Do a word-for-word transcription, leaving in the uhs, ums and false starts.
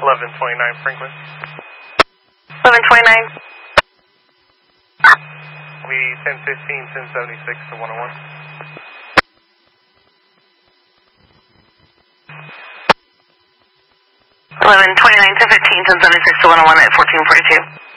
eleven twenty-nine Franklin. eleven twenty-nine. We ten fifteen, ten seventy-six to one oh one. eleven twenty-nine, ten fifteen, ten seventy-six to one oh one at fourteen forty-two.